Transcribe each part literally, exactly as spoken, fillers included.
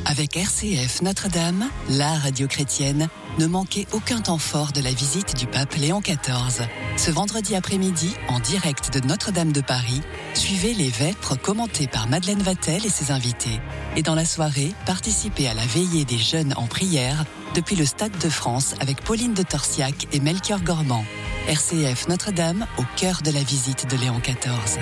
Avec R C F Notre-Dame, la radio chrétienne, ne manquez aucun temps fort de la visite du pape Léon quatorze. Ce vendredi après-midi, en direct de Notre-Dame de Paris, suivez les vêpres commentées par Madeleine Vatel et ses invités. Et dans la soirée, participez à la veillée des jeunes en prière depuis le Stade de France avec Pauline de Torsiac et Melchior Gormand. R C F Notre-Dame, au cœur de la visite de Léon quatorze.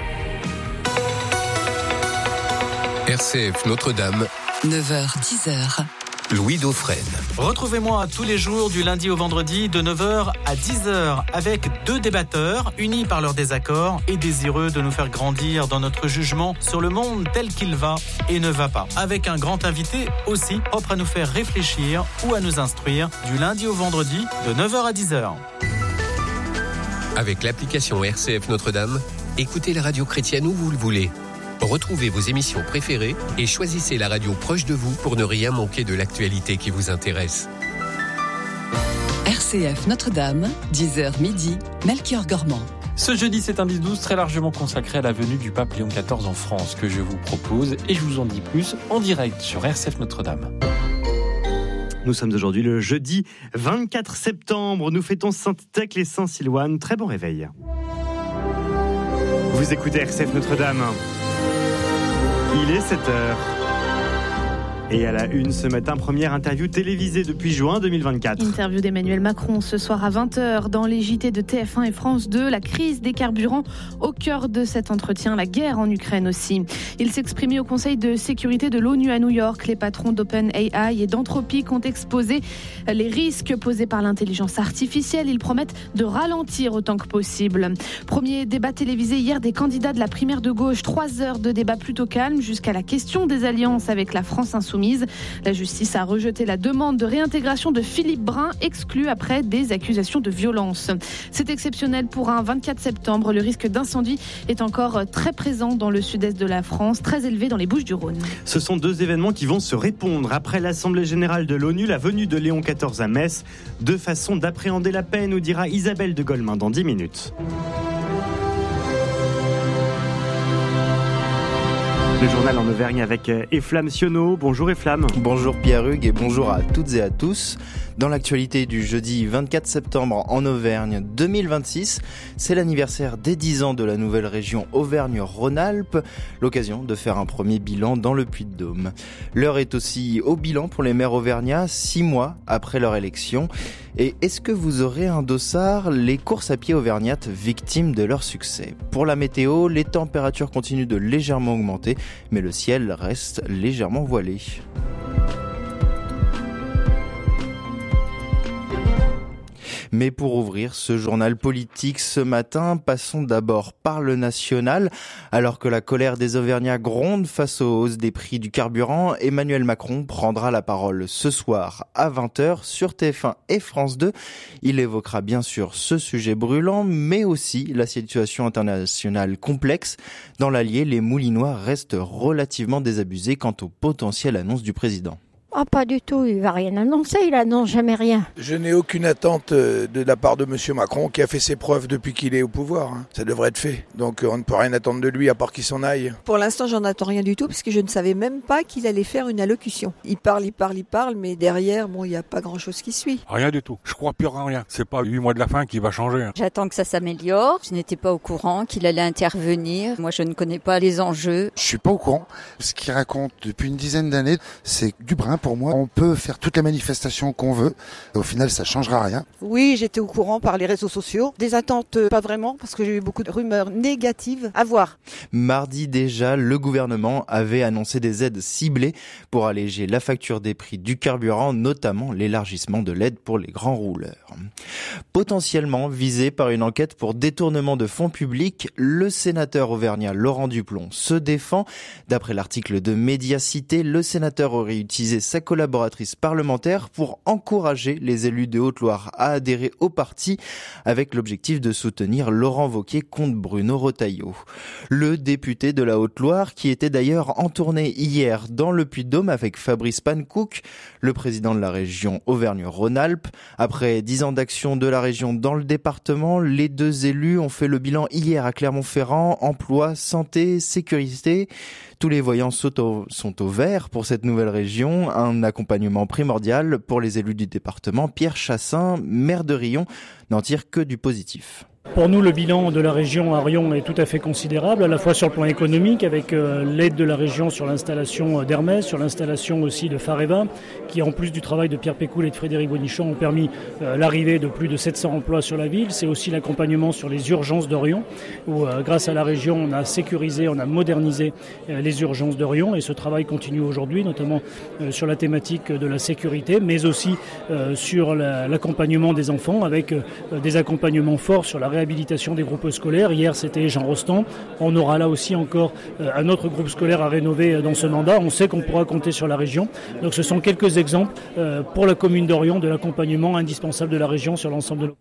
R C F Notre-Dame, neuf heures dix heures. Louis Dauphren. Retrouvez-moi tous les jours du lundi au vendredi de neuf heures à dix heures avec deux débatteurs unis par leurs désaccords et désireux de nous faire grandir dans notre jugement sur le monde tel qu'il va et ne va pas. Avec un grand invité aussi propre à nous faire réfléchir ou à nous instruire du lundi au vendredi de neuf heures à dix heures. Avec l'application R C F Notre-Dame, écoutez la radio chrétienne où vous le voulez. Retrouvez vos émissions préférées et choisissez la radio proche de vous pour ne rien manquer de l'actualité qui vous intéresse. R C F Notre-Dame, dix heures midi, Melchior Gormand. Ce jeudi, c'est un dix douze très largement consacré à la venue du pape Léon quatorze en France que je vous propose et je vous en dis plus en direct sur R C F Notre-Dame. Nous sommes aujourd'hui le jeudi vingt-quatre septembre. Nous fêtons Sainte-Thècle et Saint-Silouane. Très bon réveil. Vous écoutez R C F Notre-Dame. Il est sept heures. Et à la une ce matin, première interview télévisée depuis juin deux mille vingt-quatre. Interview d'Emmanuel Macron ce soir à vingt heures dans les J T de T F un et France deux. La crise des carburants au cœur de cet entretien, la guerre en Ukraine aussi. Il s'exprimait au Conseil de sécurité de l'ONU à New York. Les patrons d'OpenAI et d'Anthropic ont exposé les risques posés par l'intelligence artificielle. Ils promettent de ralentir autant que possible. Premier débat télévisé hier des candidats de la primaire de gauche. Trois heures de débat plutôt calme jusqu'à la question des alliances avec la France insoumise. La justice a rejeté la demande de réintégration de Philippe Brun, exclu après des accusations de violence. C'est exceptionnel pour un vingt-quatre septembre. Le risque d'incendie est encore très présent dans le sud-est de la France, très élevé dans les Bouches-du-Rhône. Ce sont deux événements qui vont se répondre. Après l'Assemblée générale de l'ONU, la venue de Léon quatorze à Metz. Deux façons d'appréhender la paix, nous dira Isabelle de Golemin dans dix minutes. Le journal en Auvergne avec Eflam Sionneau. Bonjour Eflam. Bonjour Pierre-Hugues et bonjour à toutes et à tous. Dans l'actualité du jeudi vingt-quatre septembre en Auvergne deux mille vingt-six, c'est l'anniversaire des dix ans de la nouvelle région Auvergne-Rhône-Alpes, l'occasion de faire un premier bilan dans le Puy-de-Dôme. L'heure est aussi au bilan pour les maires auvergnats, six mois après leur élection. Et est-ce que vous aurez un dossard, les courses à pied auvergnates victimes de leur succès? Pour la météo, les températures continuent de légèrement augmenter, mais le ciel reste légèrement voilé. Mais pour ouvrir ce journal politique ce matin, passons d'abord par le national. Alors que la colère des Auvergnats gronde face aux hausses des prix du carburant, Emmanuel Macron prendra la parole ce soir à vingt heures sur T F un et France deux. Il évoquera bien sûr ce sujet brûlant, mais aussi la situation internationale complexe. Dans l'Allier, les Moulinois restent relativement désabusés quant aux potentielles annonces du président. Ah, pas du tout, il va rien annoncer, il annonce jamais rien. Je n'ai aucune attente de la part de M. Macron qui a fait ses preuves depuis qu'il est au pouvoir. Ça devrait être fait. Donc on ne peut rien attendre de lui à part qu'il s'en aille. Pour l'instant, j'en attends rien du tout parce que je ne savais même pas qu'il allait faire une allocution. Il parle, il parle, il parle, mais derrière, bon, il n'y a pas grand-chose qui suit. Rien du tout. Je crois plus en rien. C'est pas huit mois de la fin qui va changer. J'attends que ça s'améliore. Je n'étais pas au courant qu'il allait intervenir. Moi, je ne connais pas les enjeux. Je suis pas au courant. Ce qu'il raconte depuis une dizaine d'années, c'est du brin pour moi. On peut faire toutes les manifestations qu'on veut. Au final, ça changera rien. Oui, j'étais au courant par les réseaux sociaux. Des attentes, pas vraiment, parce que j'ai eu beaucoup de rumeurs négatives à voir. Mardi déjà, le gouvernement avait annoncé des aides ciblées pour alléger la facture des prix du carburant, notamment l'élargissement de l'aide pour les grands rouleurs. Potentiellement visé par une enquête pour détournement de fonds publics, le sénateur auvergnat Laurent Duplon se défend. D'après l'article de Médiacité, le sénateur aurait utilisé sa collaboration parlementaire pour encourager les élus de Haute-Loire à adhérer au parti avec l'objectif de soutenir Laurent Wauquiez contre Bruno Retailleau. Le député de la Haute-Loire qui était d'ailleurs en tournée hier dans le Puy-de-Dôme avec Fabrice Pankouk, le président de la région Auvergne-Rhône-Alpes. Après dix ans d'action de la région dans le département, les deux élus ont fait le bilan hier à Clermont-Ferrand, emploi, santé, sécurité. Tous les voyants sont au, sont au vert pour cette nouvelle région, un accompagnement primordial pour les élus du département. Pierre Chassin, maire de Riom, n'en tire que du positif. Pour nous, le bilan de la région à Riom est tout à fait considérable, à la fois sur le plan économique, avec euh, l'aide de la région sur l'installation d'Hermès, sur l'installation aussi de Fareva, qui en plus du travail de Pierre Pécoul et de Frédéric Bonichon ont permis euh, l'arrivée de plus de sept cents emplois sur la ville. C'est aussi l'accompagnement sur les urgences de Riom, où euh, grâce à la région, on a sécurisé, on a modernisé euh, les urgences de Riom, et ce travail continue aujourd'hui, notamment euh, sur la thématique de la sécurité, mais aussi euh, sur la, l'accompagnement des enfants, avec euh, des accompagnements forts sur la réhabilitation des groupes scolaires. Hier, c'était Jean Rostand. On aura là aussi encore euh, un autre groupe scolaire à rénover euh, dans ce mandat. On sait qu'on pourra compter sur la région. Donc ce sont quelques exemples euh, pour la commune d'Orion de l'accompagnement indispensable de la région sur l'ensemble de l'eau.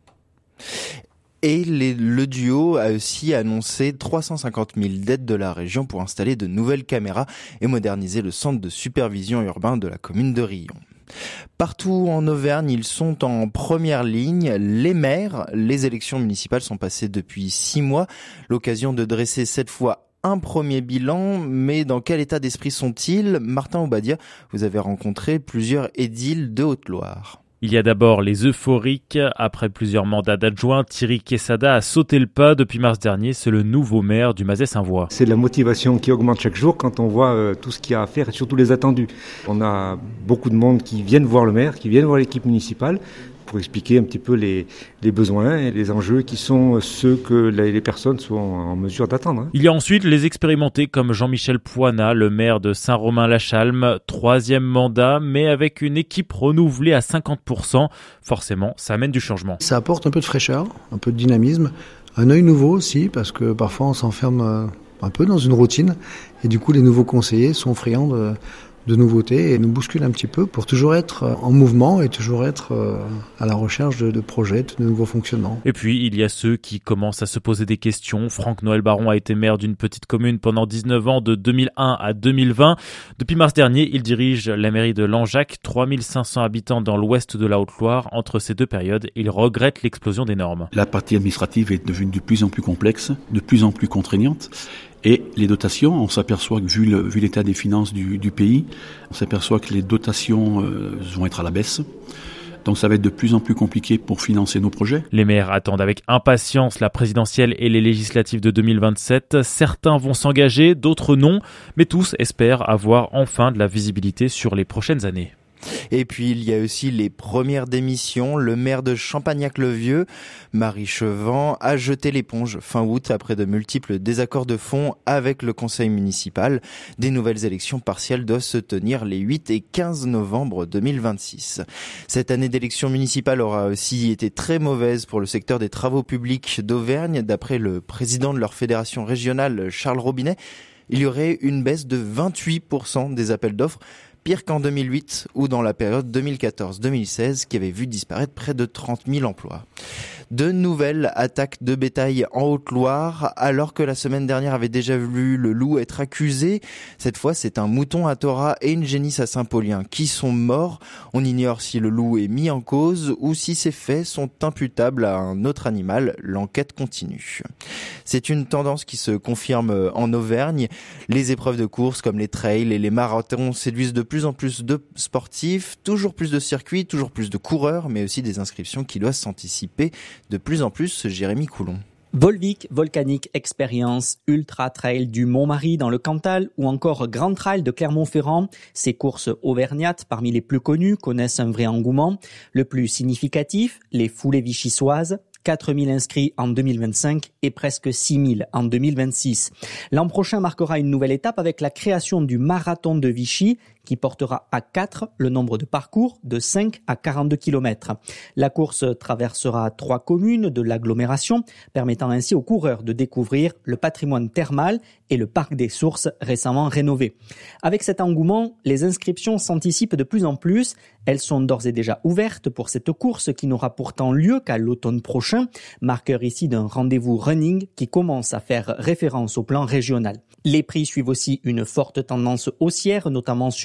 Et les, le duo a aussi annoncé trois cent cinquante mille d'aides de la région pour installer de nouvelles caméras et moderniser le centre de supervision urbain de la commune de Riom. Partout en Auvergne, ils sont en première ligne. Les maires, les élections municipales sont passées depuis six mois. L'occasion de dresser cette fois un premier bilan, mais dans quel état d'esprit sont-ils ? Martin Obadia, vous avez rencontré plusieurs édiles de Haute-Loire. Il y a d'abord les euphoriques. Après plusieurs mandats d'adjoint, Thierry Quesada a sauté le pas. Depuis mars dernier, c'est le nouveau maire du Mazet-Saint-Voix. C'est la motivation qui augmente chaque jour quand on voit euh, tout ce qu'il y a à faire et surtout les attendus. On a beaucoup de monde qui viennent voir le maire, qui viennent voir l'équipe municipale pour expliquer un petit peu les, les besoins et les enjeux qui sont ceux que les personnes sont en mesure d'attendre. Il y a ensuite les expérimentés comme Jean-Michel Poinat, le maire de Saint-Romain-la-Chalme. Troisième mandat, mais avec une équipe renouvelée à cinquante pour cent. Forcément, ça amène du changement. Ça apporte un peu de fraîcheur, un peu de dynamisme, un œil nouveau aussi, parce que parfois on s'enferme un peu dans une routine. Et du coup, les nouveaux conseillers sont friands de... de nouveautés et nous bouscule un petit peu pour toujours être en mouvement et toujours être à la recherche de, de projets, de nouveaux fonctionnements. Et puis, il y a ceux qui commencent à se poser des questions. Franck-Noël Baron a été maire d'une petite commune pendant dix-neuf ans, de deux mille un à deux mille vingt. Depuis mars dernier, il dirige la mairie de Langeac, trois mille cinq cents habitants dans l'ouest de la Haute-Loire. Entre ces deux périodes, il regrette l'explosion des normes. La partie administrative est devenue de plus en plus complexe, de plus en plus contraignante. Et les dotations, on s'aperçoit que vu, le, vu l'état des finances du, du pays, on s'aperçoit que les dotations euh, vont être à la baisse. Donc ça va être de plus en plus compliqué pour financer nos projets. Les maires attendent avec impatience la présidentielle et les législatives de deux mille vingt-sept. Certains vont s'engager, d'autres non, mais tous espèrent avoir enfin de la visibilité sur les prochaines années. Et puis il y a aussi les premières démissions. Le maire de Champagnac-le-Vieux, Marie Chevant, a jeté l'éponge fin août après de multiples désaccords de fond avec le conseil municipal. Des nouvelles élections partielles doivent se tenir les huit et quinze novembre deux mille vingt-six. Cette année d'élection municipale aura aussi été très mauvaise pour le secteur des travaux publics d'Auvergne. D'après le président de leur fédération régionale, Charles Robinet, il y aurait une baisse de vingt-huit pour cent des appels d'offres, pire qu'en deux mille huit ou dans la période deux mille quatorze deux mille seize qui avait vu disparaître près de trente mille emplois. De nouvelles attaques de bétail en Haute-Loire, alors que la semaine dernière avait déjà vu le loup être accusé. Cette fois, c'est un mouton à Thora et une génisse à Saint-Paulien qui sont morts. On ignore si le loup est mis en cause ou si ces faits sont imputables à un autre animal. L'enquête continue. C'est une tendance qui se confirme en Auvergne. Les épreuves de course comme les trails et les marathons séduisent de plus en plus de sportifs, toujours plus de circuits, toujours plus de coureurs, mais aussi des inscriptions qui doivent s'anticiper de plus en plus. Jérémy Coulon. Volvic, Volcanic Experience, Ultra Trail du Montmarie dans le Cantal ou encore Grand Trail de Clermont-Ferrand. Ces courses auvergnates, parmi les plus connues, connaissent un vrai engouement. Le plus significatif, les foulées vichysoises. quatre mille inscrits en deux mille vingt-cinq et presque six mille en deux mille vingt-six. L'an prochain marquera une nouvelle étape avec la création du marathon de Vichy qui portera à quatre le nombre de parcours de cinq à quarante-deux kilomètres. La course traversera trois communes de l'agglomération, permettant ainsi aux coureurs de découvrir le patrimoine thermal et le parc des sources récemment rénové. Avec cet engouement, les inscriptions s'anticipent de plus en plus. Elles sont d'ores et déjà ouvertes pour cette course qui n'aura pourtant lieu qu'à l'automne prochain, marqueur ici d'un rendez-vous running qui commence à faire référence au plan régional. Les prix suivent aussi une forte tendance haussière, notamment sur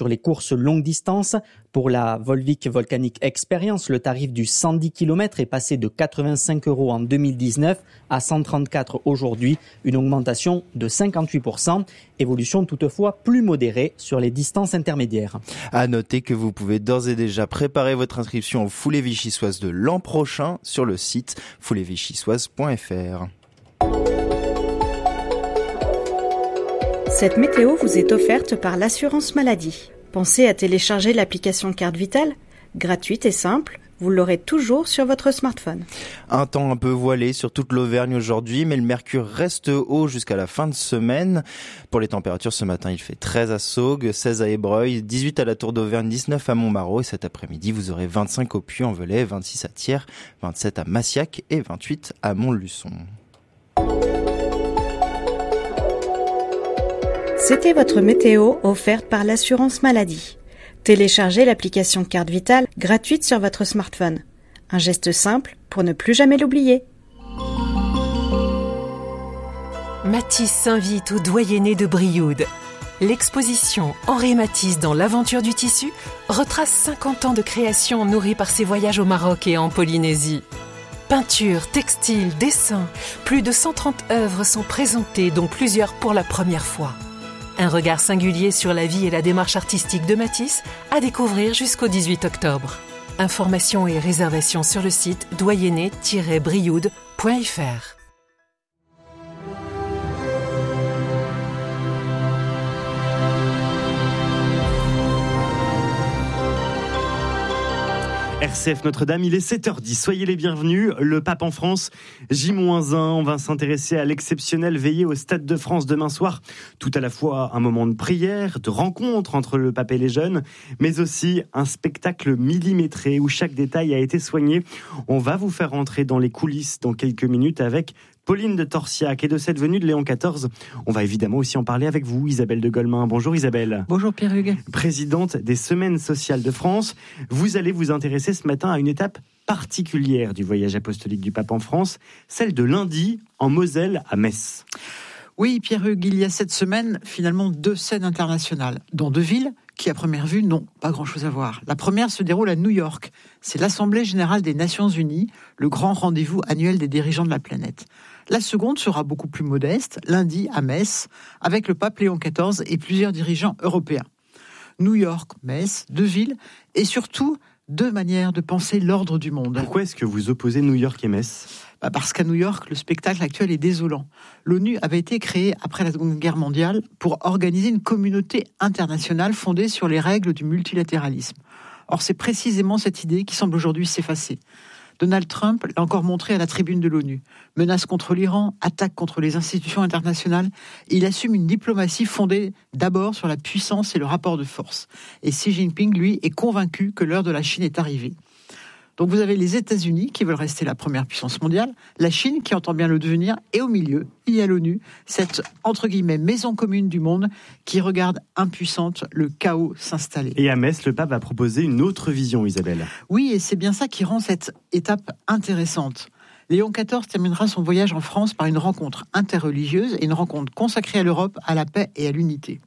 sur les courses longue distance. Pour la Volvic Volcanic Experience, le tarif du cent dix kilomètres est passé de quatre-vingt-cinq euros en deux mille dix-neuf à cent trente-quatre aujourd'hui, une augmentation de cinquante-huit pour cent. Évolution toutefois plus modérée sur les distances intermédiaires. À noter que vous pouvez d'ores et déjà préparer votre inscription au Foulée Vichysoise de l'an prochain sur le site foulée vichysoise point f r. Cette météo vous est offerte par l'assurance maladie. Pensez à télécharger l'application Carte Vitale, gratuite et simple. Vous l'aurez toujours sur votre smartphone. Un temps un peu voilé sur toute l'Auvergne aujourd'hui, mais le mercure reste haut jusqu'à la fin de semaine. Pour les températures, ce matin, il fait treize à Saugues, seize à Ébreuil, dix-huit à la Tour d'Auvergne, dix-neuf à Montmarault. Et cet après-midi, vous aurez vingt-cinq au Puy-en-Velay, vingt-six à Thiers, vingt-sept à Massiac et vingt-huit à Montluçon. C'était votre météo offerte par l'assurance maladie. Téléchargez l'application Carte Vitale gratuite sur votre smartphone. Un geste simple pour ne plus jamais l'oublier. Matisse s'invite au doyenné de Brioude. L'exposition Henri Matisse dans l'aventure du tissu retrace cinquante ans de création nourrie par ses voyages au Maroc et en Polynésie. Peinture, textile, dessin, plus de cent trente œuvres sont présentées, dont plusieurs pour la première fois. Un regard singulier sur la vie et la démarche artistique de Matisse à découvrir jusqu'au dix-huit octobre. Informations et réservations sur le site doyenné tiret brioude point f r. R C F Notre-Dame, il est sept heures dix. Soyez les bienvenus. Le pape en France, J un. On va s'intéresser à l'exceptionnelle veillée au Stade de France demain soir. Tout à la fois un moment de prière, de rencontre entre le pape et les jeunes, mais aussi un spectacle millimétré où chaque détail a été soigné. On va vous faire rentrer dans les coulisses dans quelques minutes avec Pauline de Torsiac et de cette venue de Léon quatorze. On va évidemment aussi en parler avec vous, Isabelle de Golmin. Bonjour Isabelle. Bonjour Pierre-Hugues. Présidente des Semaines sociales de France. Vous allez vous intéresser ce matin à une étape particulière du voyage apostolique du pape en France, celle de lundi en Moselle à Metz. Oui Pierre-Hugues, il y a cette semaine finalement deux scènes internationales, dont deux villes qui à première vue n'ont pas grand-chose à voir. La première se déroule à New York. C'est l'Assemblée générale des Nations unies, le grand rendez-vous annuel des dirigeants de la planète. La seconde sera beaucoup plus modeste, lundi à Metz, avec le pape Léon quatorze et plusieurs dirigeants européens. New York, Metz, deux villes, et surtout deux manières de penser l'ordre du monde. Pourquoi est-ce que vous opposez New York et Metz ? Bah parce qu'à New York, le spectacle actuel est désolant. L'ONU avait été créée après la Seconde Guerre mondiale pour organiser une communauté internationale fondée sur les règles du multilatéralisme. Or, c'est précisément cette idée qui semble aujourd'hui s'effacer. Donald Trump l'a encore montré à la tribune de l'ONU. Menaces contre l'Iran, attaques contre les institutions internationales. Il assume une diplomatie fondée d'abord sur la puissance et le rapport de force. Et Xi Jinping, lui, est convaincu que l'heure de la Chine est arrivée. Donc vous avez les États-Unis qui veulent rester la première puissance mondiale, la Chine qui entend bien le devenir, et au milieu, il y a l'ONU, cette entre guillemets maison commune du monde qui regarde impuissante le chaos s'installer. Et à Metz, le pape a proposé une autre vision, Isabelle. Oui, et c'est bien ça qui rend cette étape intéressante. Léon quatorze terminera son voyage en France par une rencontre interreligieuse et une rencontre consacrée à l'Europe, à la paix et à l'unité.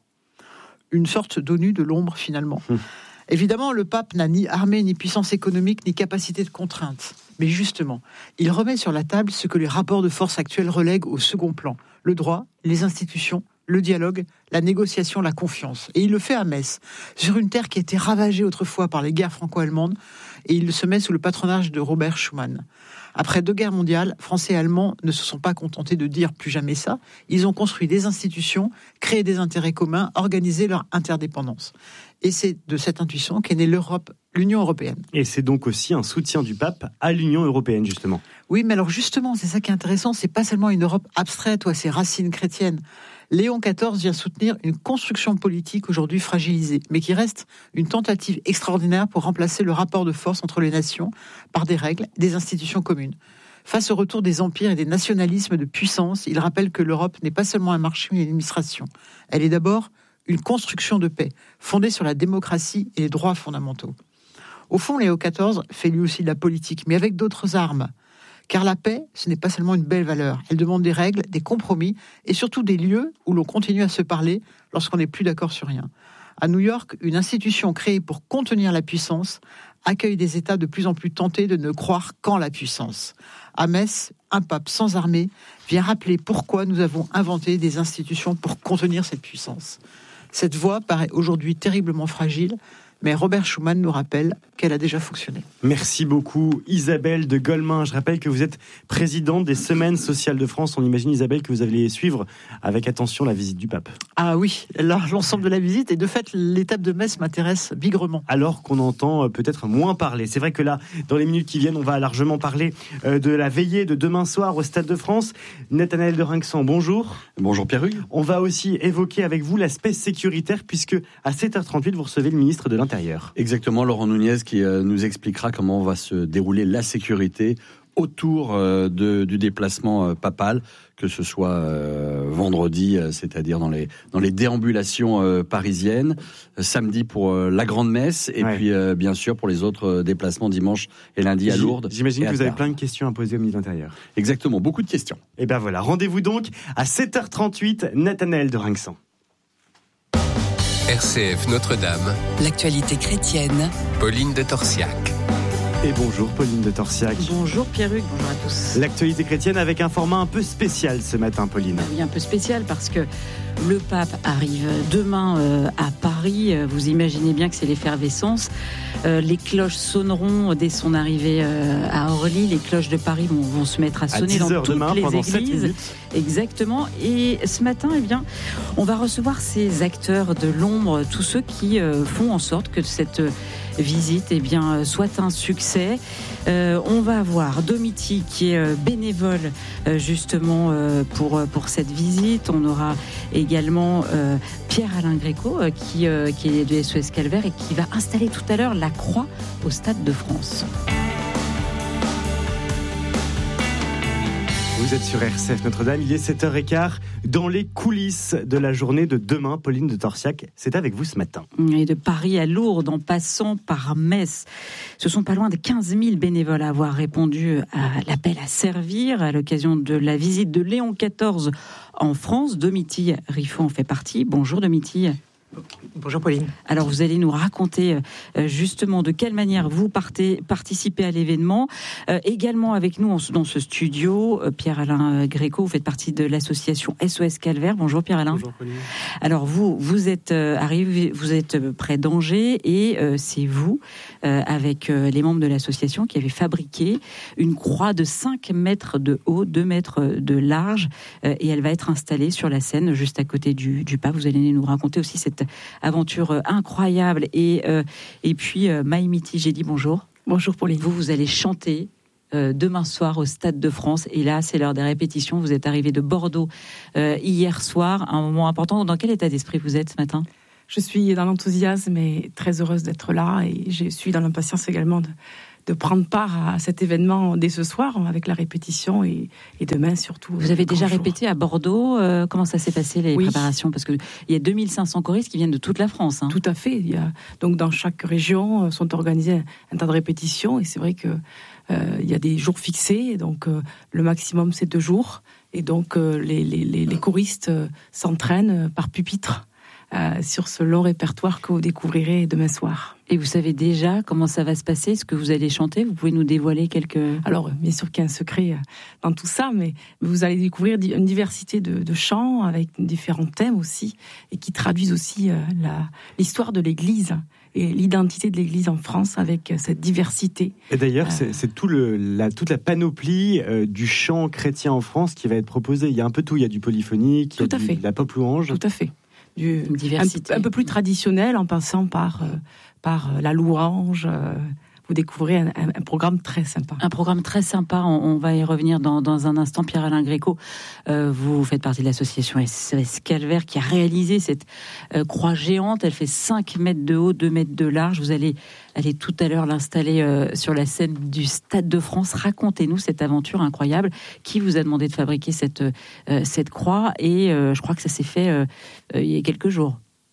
Une sorte d'ONU de l'ombre finalement. Hum. Évidemment, le pape n'a ni armée, ni puissance économique, ni capacité de contrainte. Mais justement, il remet sur la table ce que les rapports de force actuels relèguent au second plan. Le droit, les institutions, le dialogue, la négociation, la confiance. Et il le fait à Metz, sur une terre qui a été ravagée autrefois par les guerres franco-allemandes, et il se met sous le patronage de Robert Schuman. Après deux guerres mondiales, Français et Allemands ne se sont pas contentés de dire plus jamais ça. Ils ont construit des institutions, créé des intérêts communs, organisé leur interdépendance. Et c'est de cette intuition qu'est née l'Europe, l'Union européenne. Et c'est donc aussi un soutien du pape à l'Union européenne, justement. Oui, mais alors justement, c'est ça qui est intéressant, c'est pas seulement une Europe abstraite ou à ses racines chrétiennes. Léon quatorze vient soutenir une construction politique aujourd'hui fragilisée, mais qui reste une tentative extraordinaire pour remplacer le rapport de force entre les nations par des règles, des institutions communes. Face au retour des empires et des nationalismes de puissance, il rappelle que l'Europe n'est pas seulement un marché ou une administration. Elle est d'abord une construction de paix, fondée sur la démocratie et les droits fondamentaux. Au fond, Léon quatorze fait lui aussi de la politique, mais avec d'autres armes. Car la paix, ce n'est pas seulement une belle valeur. Elle demande des règles, des compromis, et surtout des lieux où l'on continue à se parler lorsqu'on n'est plus d'accord sur rien. À New York, une institution créée pour contenir la puissance accueille des États de plus en plus tentés de ne croire qu'en la puissance. À Metz, un pape sans armée vient rappeler pourquoi nous avons inventé des institutions pour contenir cette puissance. Cette voie paraît aujourd'hui terriblement fragile, mais Robert Schuman nous rappelle qu'elle a déjà fonctionné. Merci beaucoup Isabelle de Golemin. Je rappelle que vous êtes présidente des Semaines sociales de France. On imagine, Isabelle, que vous allez suivre avec attention la visite du pape. Ah oui, l'ensemble de la visite, et de fait l'étape de Metz m'intéresse bigrement. Alors qu'on entend peut-être moins parler. C'est vrai que là, dans les minutes qui viennent, on va largement parler de la veillée de demain soir au Stade de France. Nathanaël de Rinxan, bonjour. Bonjour Pierre-Hugues. On va aussi évoquer avec vous l'aspect sécuritaire, puisque à sept heures trente-huit, vous recevez le ministre de l'Intérieur. Exactement, Laurent Nunez qui euh, nous expliquera comment va se dérouler la sécurité autour euh, de, du déplacement euh, papal, que ce soit euh, vendredi, euh, c'est-à-dire dans les, dans les déambulations euh, parisiennes, euh, samedi pour euh, la grande messe, et ouais. puis euh, bien sûr pour les autres euh, déplacements dimanche et lundi à Lourdes. J'imagine que vous avez plein de questions à poser au ministre de l'Intérieur. Exactement, beaucoup de questions. Et ben voilà, rendez-vous donc à sept heures trente-huit, Nathanaël de Rinxan. R C F Notre-Dame. L'actualité chrétienne. Pauline de Torsiac. Et bonjour Pauline de Torsiac. Bonjour Pierre-Hugues, bonjour à tous. L'actualité chrétienne avec un format un peu spécial ce matin, Pauline. Oui, un peu spécial parce que le pape arrive demain euh, à Paris. Vous imaginez bien que c'est l'effervescence. Euh, les cloches sonneront dès son arrivée euh, à Orly. Les cloches de Paris vont, vont se mettre à sonner à dans toutes demain, les églises. Exactement. Et ce matin, eh bien, on va recevoir ces acteurs de l'ombre, tous ceux qui euh, font en sorte que cette euh, visite eh bien, soit un succès. Euh, on va avoir Domiti qui est euh, bénévole euh, justement euh, pour, pour cette visite. On aura également euh, Pierre-Alain Gréco euh, qui, euh, qui est de S O S Calvaire et qui va installer tout à l'heure la croix au Stade de France. Vous êtes sur R C F Notre-Dame, il est sept heures quinze. Dans les coulisses de la journée de demain, Pauline de Torsiac, c'est avec vous ce matin. Et de Paris à Lourdes, en passant par Metz, ce sont pas loin de quinze mille bénévoles à avoir répondu à l'appel à servir à l'occasion de la visite de Léon quatorze en France. Domitille Riffon en fait partie. Bonjour Domitille. Bonjour Pauline. Alors vous allez nous raconter euh, justement de quelle manière vous partez, participez à l'événement. Euh, également avec nous en, dans ce studio, euh, Pierre-Alain Gréco, vous faites partie de l'association S O S Calvaire. Bonjour Pierre-Alain. Bonjour Pauline. Alors vous, vous êtes euh, arrivé, vous êtes près d'Angers et euh, c'est vous, euh, avec euh, les membres de l'association, qui avez fabriqué une croix de cinq mètres de haut, deux mètres de large, euh, et elle va être installée sur la scène juste à côté du, du pape. Vous allez nous raconter aussi cette aventure incroyable. Et, euh, et puis, euh, Maïmiti, j'ai dit bonjour. Bonjour Pauline. Vous, vous allez chanter euh, demain soir au Stade de France. Et là, c'est l'heure des répétitions. Vous êtes arrivé de Bordeaux euh, hier soir, un moment important. Dans quel état d'esprit vous êtes ce matin ? Je suis dans l'enthousiasme et très heureuse d'être là. Et je suis dans l'impatience également de, de prendre part à cet événement dès ce soir, avec la répétition et, et demain surtout. Vous avez déjà jour. répété à Bordeaux. Euh, comment ça s'est passé les oui. préparations ? Parce qu'il y a deux mille cinq cents choristes qui viennent de toute la France. Hein. Tout à fait. Il y a, donc dans chaque région euh, sont organisés un, un tas de répétitions. Et c'est vrai que euh, il y a des jours fixés. Donc euh, le maximum c'est deux jours. Et donc euh, les, les, les, les choristes euh, s'entraînent par pupitre. Euh, sur ce long répertoire que vous découvrirez demain soir. Et vous savez déjà comment ça va se passer, ce que vous allez chanter ? Vous pouvez nous dévoiler quelques... Alors, bien sûr qu'il y a un secret dans tout ça, mais vous allez découvrir une diversité de, de chants avec différents thèmes aussi, et qui traduisent aussi euh, la, l'histoire de l'Église et l'identité de l'Église en France avec cette diversité. Et d'ailleurs, euh... c'est, c'est tout le, la, toute la panoplie euh, du chant chrétien en France qui va être proposée. Il y a un peu tout, il y a du polyphonique, il y a du, de la pop louange. Tout à fait. Du, un, un peu plus traditionnel en passant par, euh, par la louange. Euh, vous découvrez un, un, un programme très sympa. Un programme très sympa, on, on va y revenir dans, dans un instant. Pierre-Alain Gréco, euh, vous faites partie de l'association S O S Calvaire qui a réalisé cette euh, croix géante. Elle fait cinq mètres de haut, deux mètres de large. Vous allez aller tout à l'heure l'installer euh, sur la scène du Stade de France. Racontez-nous cette aventure incroyable. Qui vous a demandé de fabriquer cette, euh, cette croix ? Et euh, je crois que ça s'est fait euh, euh, il y a quelques jours.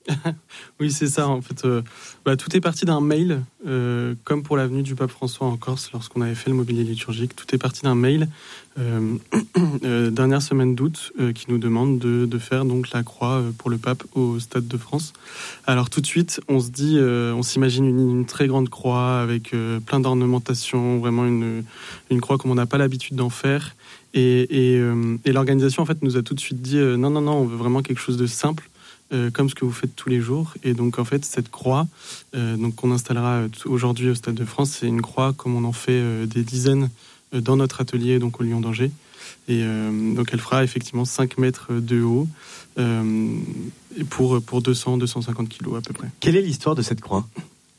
Oui, c'est ça. En fait, euh, bah, tout est parti d'un mail, euh, comme pour l'avenue du Pape François en Corse, lorsqu'on avait fait le mobilier liturgique. Tout est parti d'un mail, euh, euh, dernière semaine d'août, euh, qui nous demande de, de faire donc la croix pour le pape au Stade de France. Alors tout de suite, on se dit, euh, on s'imagine une, une très grande croix avec euh, plein d'ornementation, vraiment une, une croix comme on n'a pas l'habitude d'en faire. Et, et, euh, et l'organisation en fait nous a tout de suite dit euh, non, non, non, on veut vraiment quelque chose de simple. Euh, comme ce que vous faites tous les jours. Et donc, en fait, cette croix euh, donc, qu'on installera aujourd'hui au Stade de France, c'est une croix comme on en fait euh, des dizaines euh, dans notre atelier, donc au Lion d'Angers. Et euh, donc, elle fera effectivement cinq mètres de haut euh, pour, pour deux cents à deux cent cinquante kilos à peu près. Quelle est l'histoire de cette croix ?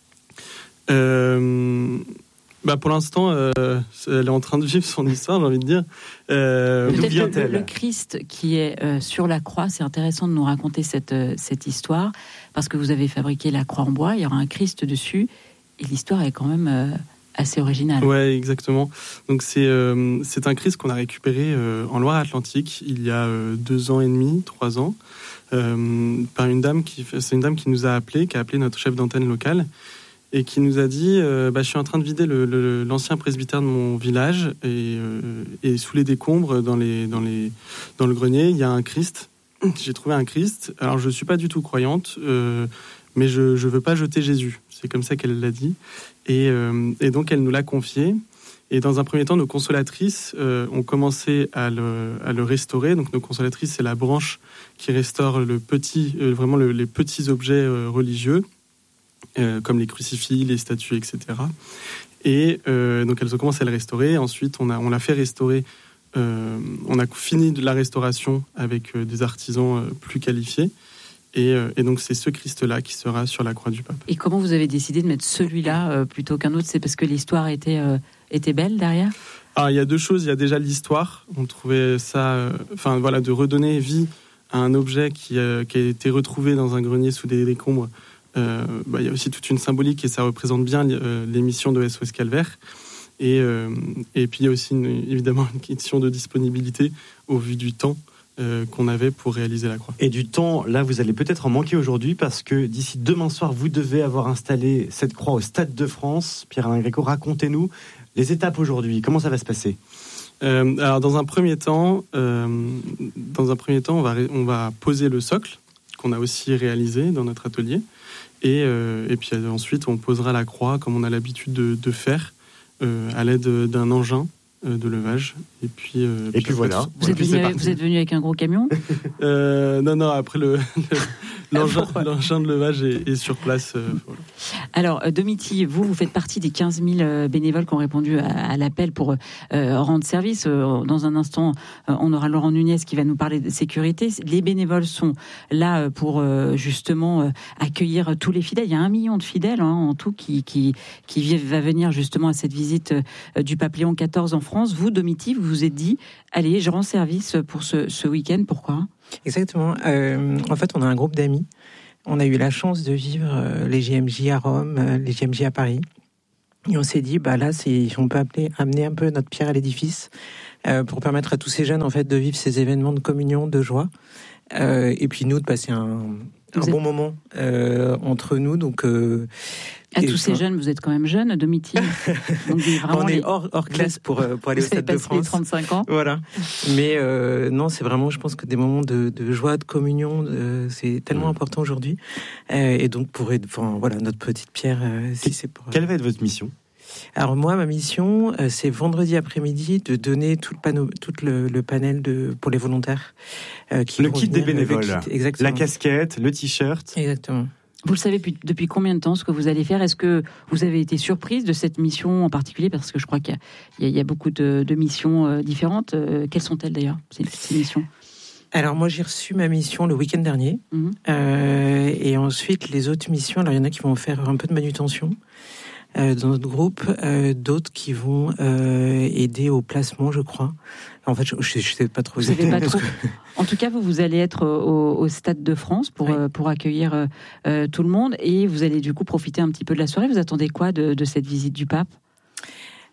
euh, Bah pour l'instant, euh, elle est en train de vivre son histoire, j'ai envie de dire. Euh, Peut-être le, le, le Christ qui est euh, sur la croix, c'est intéressant de nous raconter cette, euh, cette histoire, parce que vous avez fabriqué la croix en bois, il y aura un Christ dessus, et l'histoire est quand même euh, assez originale. Ouais, exactement. Donc c'est, euh, c'est un Christ qu'on a récupéré euh, en Loire-Atlantique, il y a euh, deux ans et demi, trois ans, euh, par une dame qui, c'est une dame qui nous a appelé, qui a appelé notre chef d'antenne locale, et qui nous a dit euh, bah, je suis en train de vider le, le, l'ancien presbytère de mon village et, euh, et sous les décombres dans, les, dans, les, dans le grenier il y a un Christ. J'ai trouvé un Christ, alors je ne suis pas du tout croyante, euh, mais je ne veux pas jeter Jésus, c'est comme ça qu'elle l'a dit, et, euh, et donc elle nous l'a confié. Et dans un premier temps, nos consolatrices euh, ont commencé à le, à le restaurer. Donc nos consolatrices, c'est la branche qui restaure le petit, euh, vraiment le, les petits objets euh, religieux, Euh, comme les crucifix, les statues, et cetera. Et euh, donc elles ont commencé à le restaurer. Ensuite, on, a, on l'a fait restaurer. Euh, on a fini de la restauration avec euh, des artisans euh, plus qualifiés. Et, euh, et donc c'est ce Christ-là qui sera sur la croix du pape. Et comment vous avez décidé de mettre celui-là euh, plutôt qu'un autre ? C'est parce que l'histoire était, euh, était belle derrière ? Alors il y a deux choses. Il y a déjà l'histoire. On trouvait ça... Enfin euh, voilà, de redonner vie à un objet qui, euh, qui a été retrouvé dans un grenier sous des décombres. Euh, bah, il y a aussi toute une symbolique et ça représente bien euh, l'émission de S O S Calvaire. Et, euh, et puis il y a aussi une, évidemment une question de disponibilité au vu du temps euh, qu'on avait pour réaliser la croix. Et du temps, là vous allez peut-être en manquer aujourd'hui parce que d'ici demain soir, vous devez avoir installé cette croix au Stade de France. Pierre-Alain Gréco, racontez-nous les étapes aujourd'hui. Comment ça va se passer ? euh, Alors dans un premier temps, euh, dans un premier temps on, va, on va poser le socle qu'on a aussi réalisé dans notre atelier. Et, euh, et puis ensuite, on posera la croix comme on a l'habitude de, de faire euh, à l'aide d'un engin euh, de levage. Et puis, euh, et puis, puis voilà. Vous, êtes venu, vous êtes venu avec un gros camion ? euh, Non, non, après le, le, l'engin, l'engin de levage est, est sur place. Euh, voilà. Alors, Domitille, vous, vous faites partie des quinze mille bénévoles qui ont répondu à, à l'appel pour euh, rendre service. Euh, dans un instant, euh, on aura Laurent Nunez qui va nous parler de sécurité. Les bénévoles sont là pour euh, justement euh, accueillir tous les fidèles. Il y a un million de fidèles hein, en tout qui, qui, qui va venir justement à cette visite euh, du pape Léon quatorze en France. Vous, Domitille, vous vous êtes dit, allez, je rends service pour ce, ce week-end. Pourquoi ? Exactement. Euh, en fait, on a un groupe d'amis. On a eu la chance de vivre euh, les J M J à Rome, euh, les J M J à Paris. Et on s'est dit, bah là, c'est, on peut appeler, amener un peu notre pierre à l'édifice euh, pour permettre à tous ces jeunes en fait de vivre ces événements de communion, de joie. Euh, et puis nous de passer un, un bon moment euh, entre nous. Donc euh, à tous ces jeunes, vous êtes quand même jeune, Domitille. Donc on est les... hors, hors classe pour pour aller au Stade de France. Les trente-cinq ans. Voilà. Mais euh, non, c'est vraiment, je pense que des moments de, de joie, de communion, de, c'est tellement mmh. important aujourd'hui. Euh, et donc pour être, enfin, voilà, notre petite pierre. Euh, si c'est pour. Quelle va être votre mission ? Alors moi, ma mission, euh, c'est vendredi après-midi de donner tout le, panneau, tout le, le panel de, pour les volontaires. Euh, qui le kit des bénévoles, le kit, exactement. La casquette, le t-shirt. Exactement. Vous le savez depuis, depuis combien de temps ce que vous allez faire ? Est-ce que vous avez été surprise de cette mission en particulier ? Parce que je crois qu'il y a, il y a beaucoup de, de missions euh, différentes. Euh, quelles sont-elles d'ailleurs, ces, ces missions ? Alors moi j'ai reçu ma mission le week-end dernier. Mmh. Euh, et ensuite les autres missions, alors il y en a qui vont faire un peu de manutention. Euh, dans notre groupe, euh, d'autres qui vont euh, aider au placement, je crois. En fait, je ne sais pas trop. Vous savez pas trop. Que... En tout cas, vous, vous allez être au, au Stade de France pour, oui. euh, pour accueillir euh, tout le monde et vous allez du coup profiter un petit peu de la soirée. Vous attendez quoi de, de cette visite du pape ?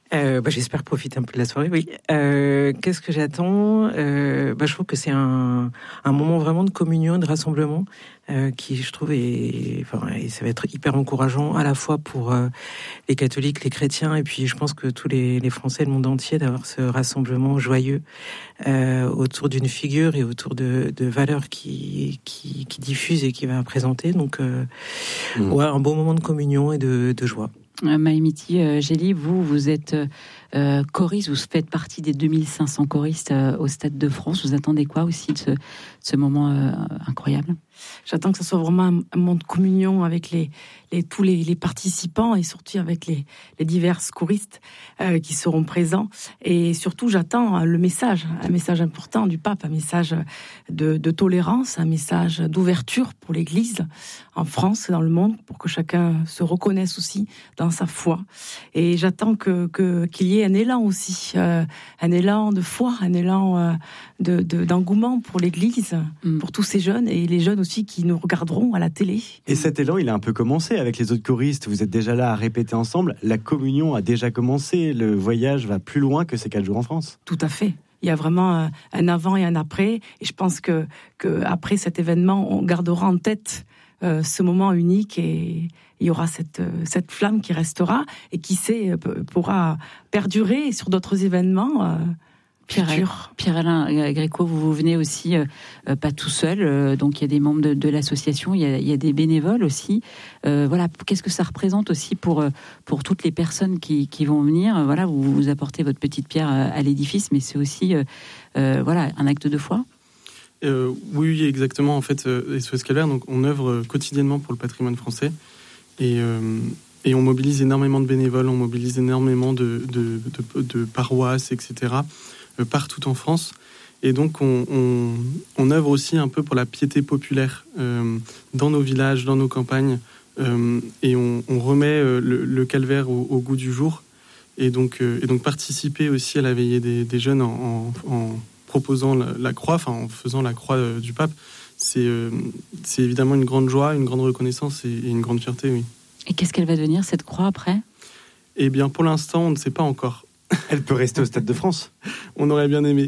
Euh, bah, j'espère profiter un peu de la soirée, oui. Euh, qu'est-ce que j'attends euh, bah, Je trouve que c'est un, un moment vraiment de communion, de rassemblement, euh, qui, je trouve, est, enfin, et ça va être hyper encourageant à la fois pour euh, les catholiques, les chrétiens, et puis je pense que tous les, les Français, le monde entier, d'avoir ce rassemblement joyeux euh, autour d'une figure et autour de, de valeurs qui, qui, qui diffusent et qui va présenter. Donc, euh, mmh. ouais, un beau moment de communion et de, de joie. Maïmiti euh, Gély, vous, vous êtes euh, choriste, vous faites partie des deux mille cinq cents choristes euh, au Stade de France. Vous attendez quoi aussi de ce, de ce moment euh, incroyable ? J'attends que ce soit vraiment un, un moment de communion avec les, les, tous les, les participants et surtout avec les, les divers choristes euh, qui seront présents. Et surtout, j'attends le message, un message important du pape, un message de, de tolérance, un message d'ouverture pour l'Église en France et dans le monde, pour que chacun se reconnaisse aussi dans sa foi. Et j'attends que, que, qu'il y ait un élan aussi, euh, un élan de foi, un élan euh, de, de, d'engouement pour l'Église, mm. pour tous ces jeunes et les jeunes aussi qui nous regarderont à la télé. Et cet élan, il a un peu commencé avec les autres choristes. Vous êtes déjà là à répéter ensemble. La communion a déjà commencé. Le voyage va plus loin que ces quatre jours en France. Tout à fait. Il y a vraiment un avant et un après. Et je pense que, que après cet événement, on gardera en tête euh, ce moment unique et il y aura cette, cette flamme qui restera et qui sait, pourra perdurer sur d'autres événements. Euh, Pierre, Pierre-Alain Gréco, vous, vous venez aussi euh, euh, pas tout seul, euh, donc il y a des membres de, de l'association, il y, a, il y a des bénévoles aussi. Euh, voilà, qu'est-ce que ça représente aussi pour pour toutes les personnes qui, qui vont venir. Voilà, vous, vous apportez votre petite pierre à, à l'édifice, mais c'est aussi euh, euh, voilà un acte de foi. Euh, oui, exactement. En fait, euh, S O S Calvaire, donc on œuvre quotidiennement pour le patrimoine français et euh, et on mobilise énormément de bénévoles, on mobilise énormément de de, de, de paroisses, et cetera partout en France. Et donc, on, on, on œuvre aussi un peu pour la piété populaire euh, dans nos villages, dans nos campagnes. Euh, et on, on remet euh, le, le calvaire au, au goût du jour. Et donc, euh, et donc, participer aussi à la veillée des, des jeunes en, en, en proposant la, la croix, enfin, en faisant la croix euh, du pape, c'est, euh, c'est évidemment une grande joie, une grande reconnaissance et, et une grande fierté, oui. Et qu'est-ce qu'elle va devenir, cette croix, après ? Eh bien, pour l'instant, on ne sait pas encore. Elle peut rester au Stade de France. On aurait bien aimé.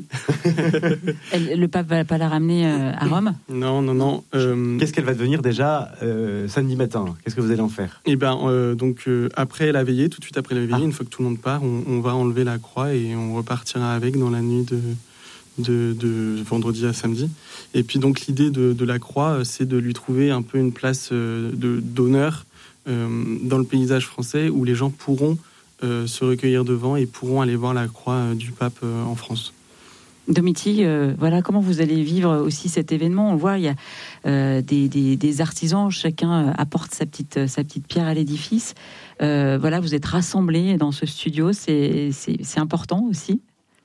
Elle, le pape va pas la ramener euh, à Rome ? Non, non, non. Euh... Qu'est-ce qu'elle va devenir déjà euh, samedi matin ? Qu'est-ce que vous allez en faire ? Eh ben, euh, donc euh, après la veillée, tout de suite après la veillée, ah. une fois que tout le monde part, on, on va enlever la croix et on repartira avec dans la nuit de, de, de vendredi à samedi. Et puis donc l'idée de, de la croix, c'est de lui trouver un peu une place euh, de, d'honneur euh, dans le paysage français où les gens pourront Euh, se recueillir devant et pourront aller voir la croix euh, du pape euh, en France. Domiti, euh, voilà comment vous allez vivre aussi cet événement. On le voit, il y a euh, des, des, des artisans, chacun apporte sa petite, sa petite pierre à l'édifice. Euh, voilà, vous êtes rassemblés dans ce studio, c'est, c'est, c'est important aussi.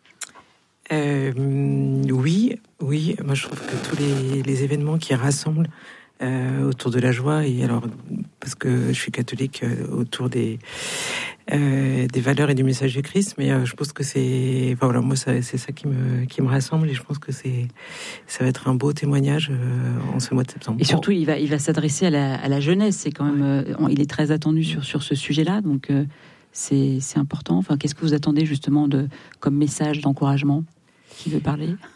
Euh, oui, oui. Moi, je trouve que tous les, les événements qui rassemblent euh, autour de la joie, et alors parce que je suis catholique, euh, autour des euh, des valeurs et du message du Christ, mais euh, je pense que c'est, enfin, voilà, moi ça, c'est ça qui me qui me rassemble, et je pense que c'est ça va être un beau témoignage euh, en ce mois de septembre. Et surtout, il va il va s'adresser à la à la jeunesse. C'est quand même, euh, il est très attendu sur sur ce sujet-là, donc euh, c'est c'est important. Enfin, qu'est-ce que vous attendez justement de comme message d'encouragement? Qui veut parler?